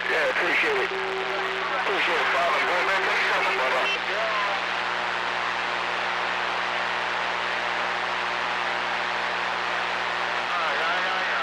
Yeah, appreciate it. Appreciate it, Father. Boy, man, thanks so much, brother.